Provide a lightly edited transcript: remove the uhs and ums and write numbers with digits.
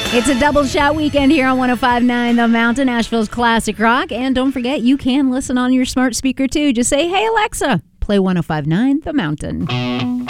It's a double shot weekend here on 105.9 The Mountain, Asheville's classic rock. And don't forget, you can listen on your smart speaker too. Just say, hey, Alexa, play 105.9 The Mountain.